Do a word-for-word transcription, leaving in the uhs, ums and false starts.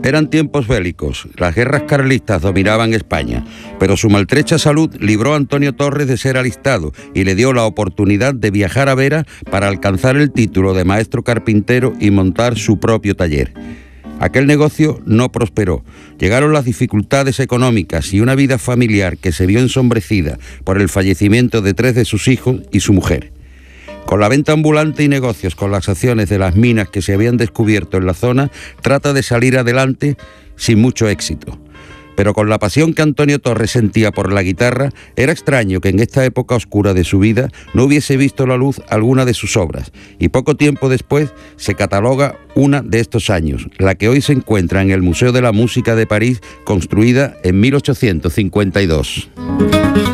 Eran tiempos bélicos, las guerras carlistas dominaban España, pero su maltrecha salud libró a Antonio Torres de ser alistado y le dio la oportunidad de viajar a Vera para alcanzar el título de maestro carpintero y montar su propio taller. Aquel negocio no prosperó. Llegaron las dificultades económicas y una vida familiar que se vio ensombrecida por el fallecimiento de tres de sus hijos y su mujer. Con la venta ambulante y negocios con las acciones de las minas que se habían descubierto en la zona, trata de salir adelante sin mucho éxito. Pero con la pasión que Antonio Torres sentía por la guitarra, era extraño que en esta época oscura de su vida no hubiese visto la luz alguna de sus obras, y poco tiempo después se cataloga una de estos años, la que hoy se encuentra en el Museo de la Música de París, construida en mil ochocientos cincuenta y dos.